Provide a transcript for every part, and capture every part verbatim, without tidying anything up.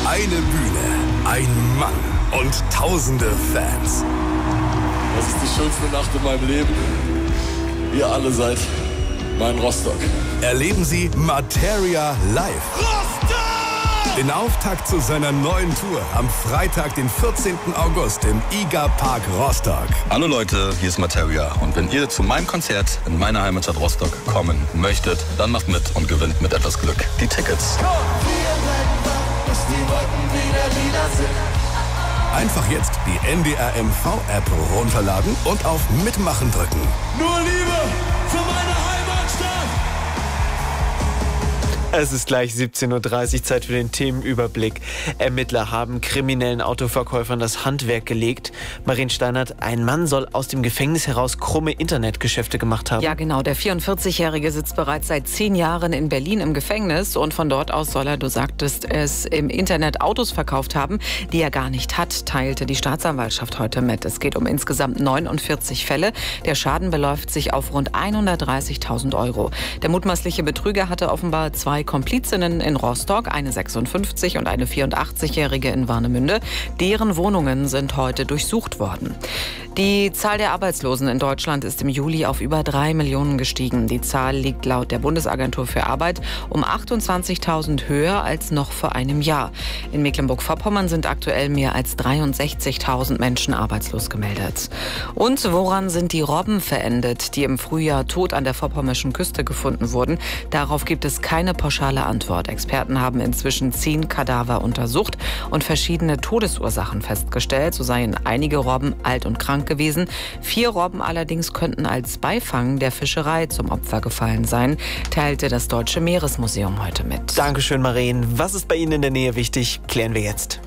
Eine Bühne, ein Mann und tausende Fans. Das ist die schönste Nacht in meinem Leben. Ihr alle seid mein Rostock. Erleben Sie Materia live. Rostock! Den Auftakt zu seiner neuen Tour am Freitag, den vierzehnten August im IGA Park Rostock. Hallo Leute, hier ist Materia. Und wenn ihr zu meinem Konzert in meiner Heimatstadt Rostock kommen möchtet, dann macht mit und gewinnt mit etwas Glück die Tickets. Einfach jetzt die N D R M V-App runterladen und auf Mitmachen drücken. Nur Liebe für meine Heimatstadt! Es ist gleich siebzehn Uhr dreißig, Zeit für den Themenüberblick. Ermittler haben kriminellen Autoverkäufern das Handwerk gelegt. Marien Steinert, ein Mann soll aus dem Gefängnis heraus krumme Internetgeschäfte gemacht haben. Ja, genau. Der vierundvierzigjährige sitzt bereits seit zehn Jahren in Berlin im Gefängnis. Und von dort aus soll er, du sagtest es, im Internet Autos verkauft haben, die er gar nicht hat, teilte die Staatsanwaltschaft heute mit. Es geht um insgesamt neunundvierzig Fälle. Der Schaden beläuft sich auf rund hundertdreißigtausend Euro. Der mutmaßliche Betrüger hatte offenbar zwei Komplizinnen in Rostock, eine sechsundfünfzig und eine vierundachtzigjährige in Warnemünde. Deren Wohnungen sind heute durchsucht worden. Die Zahl der Arbeitslosen in Deutschland ist im Juli auf über drei Millionen gestiegen. Die Zahl liegt laut der Bundesagentur für Arbeit um achtundzwanzigtausend höher als noch vor einem Jahr. In Mecklenburg-Vorpommern sind aktuell mehr als dreiundsechzigtausend Menschen arbeitslos gemeldet. Und woran sind die Robben verendet, die im Frühjahr tot an der vorpommerschen Küste gefunden wurden? Darauf gibt es keine pauschale Antwort. Experten haben inzwischen zehn Kadaver untersucht und verschiedene Todesursachen festgestellt. So seien einige Robben alt und krank gewesen. Vier Robben allerdings könnten als Beifang der Fischerei zum Opfer gefallen sein, teilte das Deutsche Meeresmuseum heute mit. Dankeschön, Marien. Was ist bei Ihnen in der Nähe wichtig? Klären wir jetzt.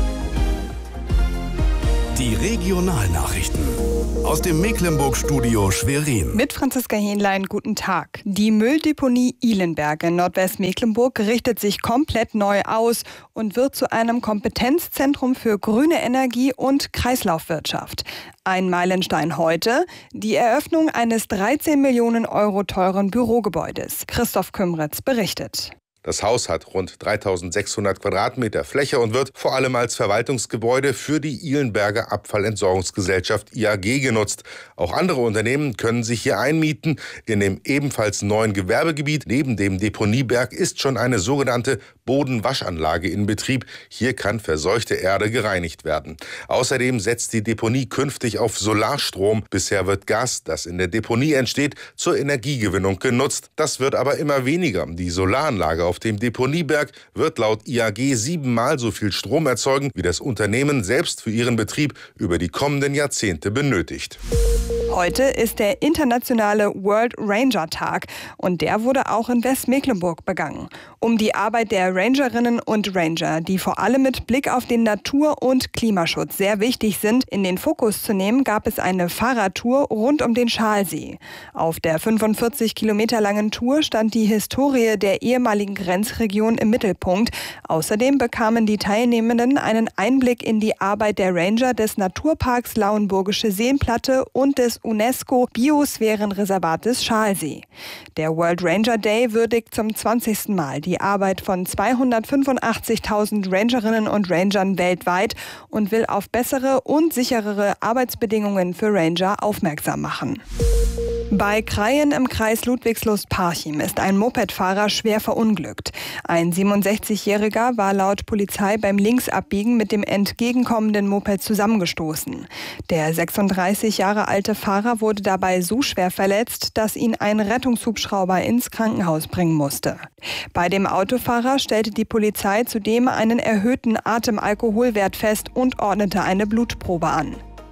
Die Regionalnachrichten aus dem Mecklenburg-Studio Schwerin. Mit Franziska Hähnlein, guten Tag. Die Mülldeponie Ihlenberg in Nordwestmecklenburg richtet sich komplett neu aus und wird zu einem Kompetenzzentrum für grüne Energie und Kreislaufwirtschaft. Ein Meilenstein heute, die Eröffnung eines dreizehn Millionen Euro teuren Bürogebäudes. Christoph Kümritz berichtet. Das Haus hat rund dreitausendsechshundert Quadratmeter Fläche und wird vor allem als Verwaltungsgebäude für die Ihlenberger Abfallentsorgungsgesellschaft I A G genutzt. Auch andere Unternehmen können sich hier einmieten. In dem ebenfalls neuen Gewerbegebiet neben dem Deponieberg ist schon eine sogenannte Bodenwaschanlage in Betrieb. Hier kann verseuchte Erde gereinigt werden. Außerdem setzt die Deponie künftig auf Solarstrom. Bisher wird Gas, das in der Deponie entsteht, zur Energiegewinnung genutzt. Das wird aber immer weniger. Die Solaranlage auf dem Deponieberg wird laut I A G siebenmal so viel Strom erzeugen, wie das Unternehmen selbst für ihren Betrieb über die kommenden Jahrzehnte benötigt. Heute ist der internationale World Ranger Tag und der wurde auch in Westmecklenburg begangen. Um die Arbeit der Rangerinnen und Ranger, die vor allem mit Blick auf den Natur- und Klimaschutz sehr wichtig sind, in den Fokus zu nehmen, gab es eine Fahrradtour rund um den Schalsee. Auf der fünfundvierzig Kilometer langen Tour stand die Historie der ehemaligen Grenzregion im Mittelpunkt. Außerdem bekamen die Teilnehmenden einen Einblick in die Arbeit der Ranger des Naturparks Lauenburgische Seenplatte und des UNESCO-Biosphärenreservates Schalsee. Der World Ranger Day würdigt zum zwanzigsten Mal die Arbeit von zweihundertfünfundachtzigtausend Rangerinnen und Rangern weltweit und will auf bessere und sicherere Arbeitsbedingungen für Ranger aufmerksam machen. Bei Krayen im Kreis Ludwigslust-Parchim ist ein Mopedfahrer schwer verunglückt. Ein siebenundsechzigjähriger war laut Polizei beim Linksabbiegen mit dem entgegenkommenden Moped zusammengestoßen. Der sechsunddreißig Jahre alte Fahrer wurde dabei so schwer verletzt, dass ihn ein Rettungshubschrauber ins Krankenhaus bringen musste. Bei dem Autofahrer stellte die Polizei zudem einen erhöhten Atemalkoholwert fest und ordnete eine Blutprobe an.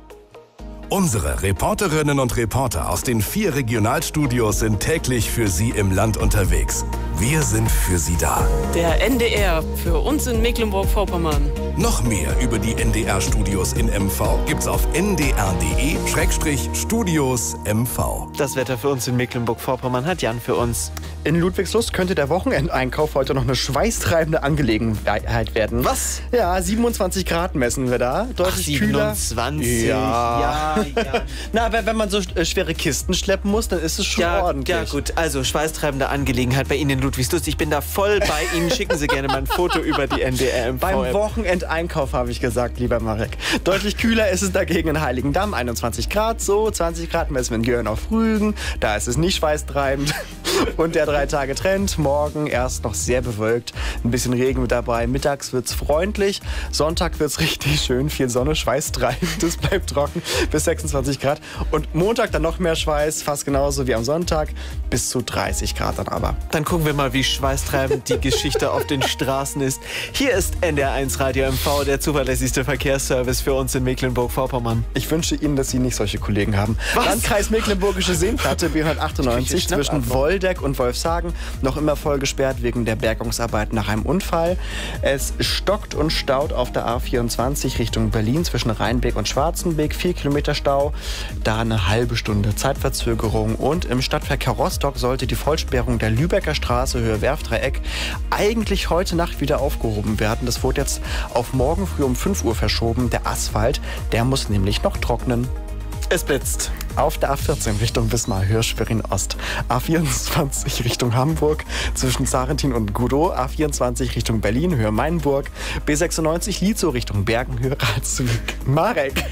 Unsere Reporterinnen und Reporter aus den vier Regionalstudios sind täglich für Sie im Land unterwegs. Wir sind für Sie da. Der N D R für uns in Mecklenburg-Vorpommern. Noch mehr über die N D R-Studios in M V gibt's auf n d r punkt d e Schrägstrich Studios M V. Das Wetter für uns in Mecklenburg-Vorpommern hat Jan für uns. In Ludwigslust könnte der Wochenendeinkauf heute noch eine schweißtreibende Angelegenheit werden. Was? Ja, siebenundzwanzig Grad messen wir da. Deutlich Ach, siebenundzwanzig. Kühler. Ja. Ja, ja. Na, wenn man so schwere Kisten schleppen muss, dann ist es schon ja, ordentlich. Ja gut, also schweißtreibende Angelegenheit bei Ihnen in Ludwigslust. Ich bin da voll bei Ihnen. Schicken Sie gerne mal ein Foto über die N D R M V-App. Beim Wochenendeinkauf habe ich gesagt, lieber Marek. Deutlich kühler ist es dagegen in Heiligendamm, einundzwanzig Grad, so zwanzig Grad messen wir in Göhren auf Rügen. Da ist es nicht schweißtreibend. Und der Drei-Tage-Trend, morgen erst noch sehr bewölkt, ein bisschen Regen mit dabei. Mittags wird es freundlich, Sonntag wird es richtig schön, viel Sonne, schweißtreibend, es bleibt trocken bis sechsundzwanzig Grad. Und Montag dann noch mehr Schweiß, fast genauso wie am Sonntag, bis zu dreißig Grad dann aber. Dann gucken wir mal, wie schweißtreibend die Geschichte auf den Straßen ist. Hier ist N D R eins Radio M V, der zuverlässigste Verkehrsservice für uns in Mecklenburg-Vorpommern. Ich wünsche Ihnen, dass Sie nicht solche Kollegen haben. Was? Landkreis Mecklenburgische Seenplatte, B hundertachtundneunzig, zwischen Woldeck und Wolfshagen, noch immer voll gesperrt wegen der Bergungsarbeit nach einem Unfall. Es stockt und staut auf der A vierundzwanzig Richtung Berlin zwischen Rheinbeck und Schwarzenbeck. Vier Kilometer Stau, da eine halbe Stunde Zeitverzögerung. Und im Stadtverkehr Rostock sollte die Vollsperrung der Lübecker Straße Höhe Werfdreieck eigentlich heute Nacht wieder aufgehoben werden. Das wurde jetzt auf morgen früh um fünf Uhr verschoben. Der Asphalt, der muss nämlich noch trocknen. Es blitzt. Auf der A vierzehn Richtung Wismar, Höhe Schwerin-Ost. A vierundzwanzig Richtung Hamburg, zwischen Sarentin und Gudow. A vierundzwanzig Richtung Berlin, Höhe Mainburg. B sechsundneunzig Lietzow Richtung Bergen, Höhe Ralswiek. Marek.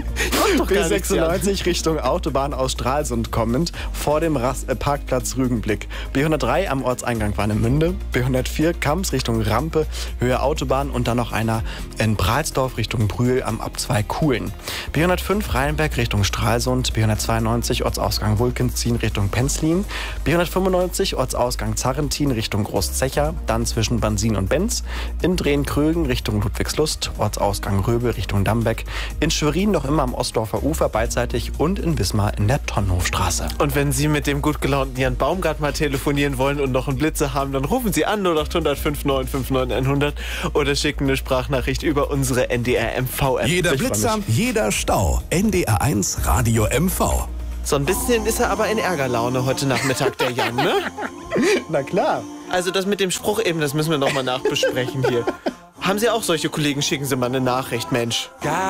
B sechsundneunzig Richtung Autobahn aus Stralsund kommend, vor dem Rast äh, Parkplatz Rügenblick. B hundertdrei am Ortseingang Warnemünde. B hundertvier Kamps Richtung Rampe, Höhe Autobahn. Und dann noch einer in Bralsdorf Richtung Brühl am Abzweig Kuhlen. B hundertfünf Rheinberg Richtung Stralsund. B hundertzweiundneunzig Ortsausgang Wulkenzien Richtung Penzlin. B hundertfünfundneunzig Ortsausgang Zarrentin Richtung Großzecher. Dann zwischen Bansin und Benz. In Drehen-Krögen Richtung Ludwigslust. Ortsausgang Röbel Richtung Dambeck. In Schwerin noch immer am Ostdorfer Ufer beidseitig. Und in Wismar in der Tonnenhofstraße. Und wenn Sie mit dem gut gelaunten Jan Baumgart mal telefonieren wollen und noch einen Blitzer haben, dann rufen Sie an null acht hundert fünf neun fünf neun hundert oder schicken eine Sprachnachricht über unsere N D R M V-App. Jeder Blitzer, jeder Stau. N D R eins Radio M V. So ein bisschen ist er aber in Ärgerlaune heute Nachmittag, der Jan, ne? Na klar. Also das mit dem Spruch eben, das müssen wir nochmal nachbesprechen hier. Haben Sie auch solche Kollegen? Schicken Sie mal eine Nachricht, Mensch.